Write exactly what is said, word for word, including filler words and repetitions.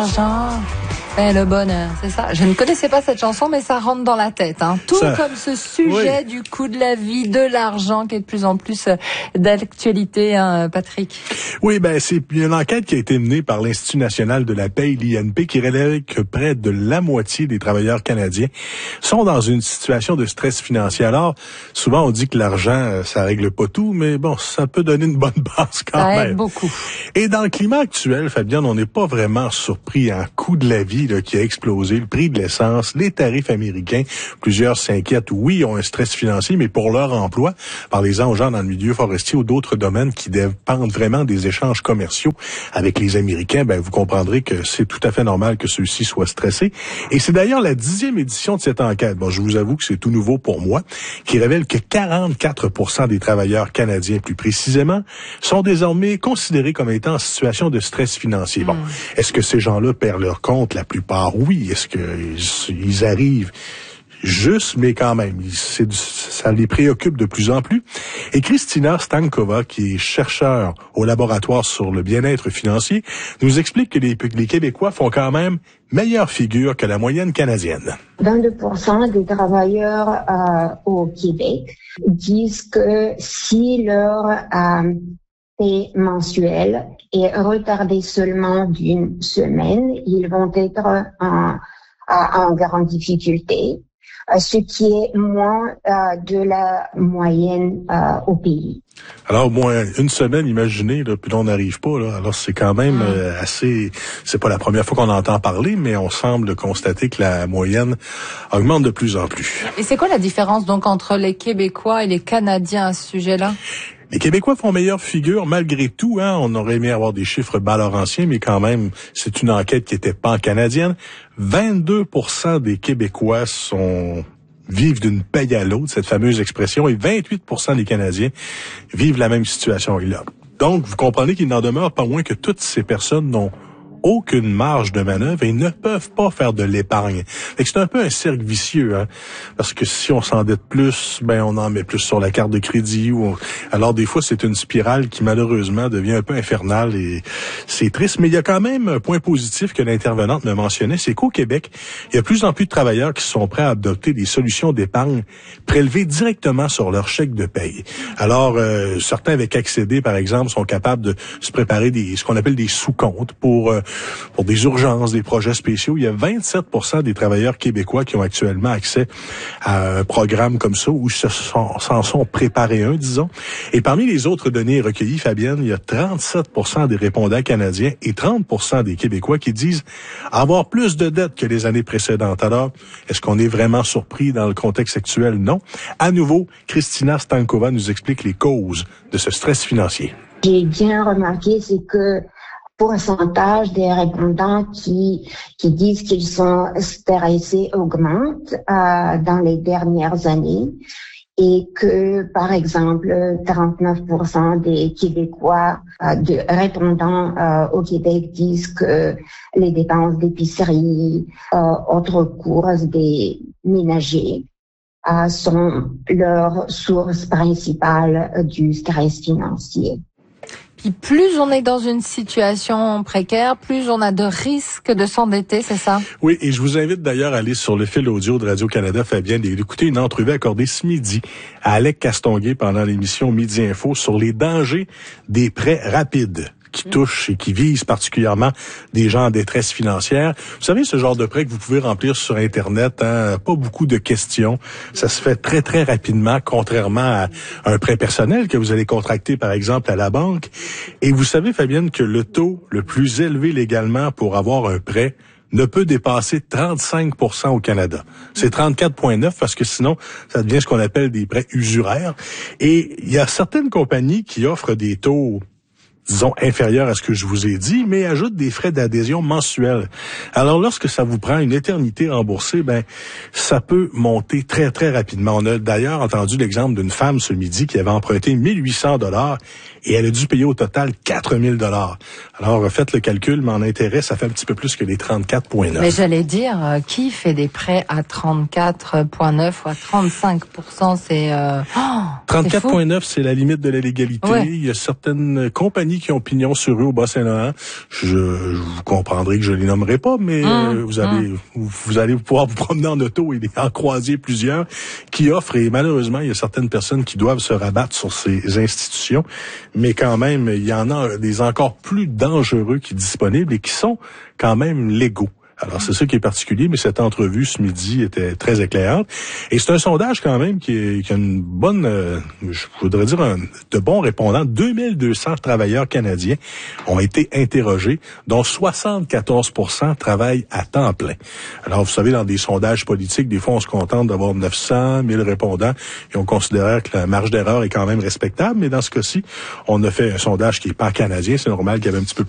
l'argent fait le bonheur, c'est ça. Je ne connaissais pas cette chanson, mais ça rentre dans la tête. Hein. Tout ça, comme ce sujet oui. du coût de la vie, de l'argent, qui est de plus en plus d'actualité, hein, Patrick. Oui, ben c'est une enquête qui a été menée par l'Institut national de la paie, l'I N P, qui révèle que près de la moitié des travailleurs canadiens sont dans une situation de stress financier. Alors, souvent on dit que l'argent, ça règle pas tout, mais bon, ça peut donner une bonne base quand ça même. Ça aide beaucoup. Et dans le climat actuel, Fabienne, on n'est pas vraiment surpris à un coût de la vie là, qui a explosé, le prix de l'essence, les tarifs américains. Plusieurs s'inquiètent, oui, ont un stress financier, mais pour leur emploi, parlez-en aux gens dans le milieu forestier ou d'autres domaines qui dépendent vraiment des échanges commerciaux avec les Américains, ben vous comprendrez que c'est tout à fait normal que ceux-ci soient stressés. Et c'est d'ailleurs la dixième édition de cette enquête, bon, je vous avoue que c'est tout nouveau pour moi, qui révèle que quarante-quatre pour cent des travailleurs canadiens, plus précisément, sont désormais considérés comme étant en situation de stress financier. Bon, mmh. est-ce que ces gens-là perdent leur compte? La plupart, oui. Est-ce qu'ils ils arrivent juste, mais quand même, c'est, ça les préoccupe de plus en plus. Et Christina Stankova, qui est chercheure au laboratoire sur le bien-être financier, nous explique que les, les Québécois font quand même meilleure figure que la moyenne canadienne. vingt-deux pour cent des travailleurs euh, au Québec disent que si leur euh, paie mensuelle est retardée seulement d'une semaine, ils vont être en, en grande difficulté, ce qui est moins euh, de la moyenne euh, au pays. Alors, moins une semaine, imaginez, là, puis là, on n'arrive pas, là. Alors, c'est quand même euh, assez... C'est pas la première fois qu'on entend parler, mais on semble constater que la moyenne augmente de plus en plus. Et c'est quoi la différence, donc, entre les Québécois et les Canadiens à ce sujet-là? Les Québécois font meilleure figure malgré tout. Hein, on aurait aimé avoir des chiffres balanciens, mais quand même, c'est une enquête qui était pan-canadienne. vingt-deux pour cent des Québécois sont vivent d'une paye à l'autre, cette fameuse expression, et vingt-huit pour cent des Canadiens vivent la même situation. Et là, donc, vous comprenez qu'il n'en demeure pas moins que toutes ces personnes n'ont aucune marge de manœuvre et ne peuvent pas faire de l'épargne. Fait que c'est un peu un cercle vicieux, hein, parce que si on s'endette plus, ben on en met plus sur la carte de crédit. Ou on... Alors des fois, c'est une spirale qui malheureusement devient un peu infernale et c'est triste. Mais il y a quand même un point positif que l'intervenante me mentionnait, c'est qu'au Québec, il y a de plus en plus de travailleurs qui sont prêts à adopter des solutions d'épargne prélevées directement sur leur chèque de paye. Alors, euh, certains avec accédé, par exemple, sont capables de se préparer des ce qu'on appelle des sous-comptes pour euh, pour des urgences, des projets spéciaux. Il y a vingt-sept pour cent des travailleurs québécois qui ont actuellement accès à un programme comme ça, ou s'en sont, s'en sont préparés un, disons. Et parmi les autres données recueillies, Fabienne, il y a trente-sept pour cent des répondants canadiens et trente pour cent des Québécois qui disent avoir plus de dettes que les années précédentes. Alors, est-ce qu'on est vraiment surpris dans le contexte actuel? Non. À nouveau, Christina Stankova nous explique les causes de ce stress financier. J'ai bien remarqué, c'est que pourcentage des répondants qui qui disent qu'ils sont stressés augmente euh, dans les dernières années et que, par exemple, trente-neuf pour cent des Québécois euh, de répondants euh, au Québec disent que les dépenses d'épicerie, euh, autres courses des ménagers euh, sont leur source principale du stress financier. Puis plus on est dans une situation précaire, plus on a de risques de s'endetter, c'est ça? Oui, et je vous invite d'ailleurs à aller sur le fil audio de Radio-Canada, Fabienne, et d'écouter une entrevue accordée ce midi à Alec Castonguay pendant l'émission Midi Info sur les dangers des prêts rapides qui touchent et qui visent particulièrement des gens en détresse financière. Vous savez, ce genre de prêt que vous pouvez remplir sur Internet, hein, pas beaucoup de questions. Ça se fait très, très rapidement, contrairement à un prêt personnel que vous allez contracter, par exemple, à la banque. Et vous savez, Fabienne, que le taux le plus élevé légalement pour avoir un prêt ne peut dépasser trente-cinq pour cent au Canada. C'est trente-quatre virgule neuf parce que sinon, ça devient ce qu'on appelle des prêts usuraires. Et il y a certaines compagnies qui offrent des taux, disons, inférieur à ce que je vous ai dit, mais ajoute des frais d'adhésion mensuels. Alors, lorsque ça vous prend une éternité remboursée, ben, ça peut monter très, très rapidement. On a d'ailleurs entendu l'exemple d'une femme ce midi qui avait emprunté mille huit cents dollars et elle a dû payer au total quatre mille dollars. Alors, faites le calcul, mais en intérêt, ça fait un petit peu plus que les trente-quatre virgule neuf. Mais j'allais dire, euh, qui fait des prêts à trente-quatre virgule neuf ou à trente-cinq pour cent? C'est... Euh... Oh, trente-quatre virgule neuf, c'est la limite de la légalité. Ouais. Il y a certaines compagnies amis qui ont pignon sur eux au Bas-Saint-Laurent. Je, je vous comprendrez que je les nommerai pas, mais mmh, euh, vous allez mmh. vous, vous allez pouvoir vous promener en auto et en croiser plusieurs qui offrent, et malheureusement, il y a certaines personnes qui doivent se rabattre sur ces institutions, mais quand même, il y en a des encore plus dangereux qui sont disponibles et qui sont quand même légaux. Alors, c'est ça qui est particulier, mais cette entrevue ce midi était très éclairante. Et c'est un sondage quand même qui, est, qui a une bonne, euh, je voudrais dire, un, de bons répondants. deux mille deux cents travailleurs canadiens ont été interrogés, dont soixante-quatorze pour cent travaillent à temps plein. Alors, vous savez, dans des sondages politiques, des fois, on se contente d'avoir neuf cent mille répondants et on considère que la marge d'erreur est quand même respectable. Mais dans ce cas-ci, on a fait un sondage qui est pan-canadien. C'est normal qu'il y avait un petit peu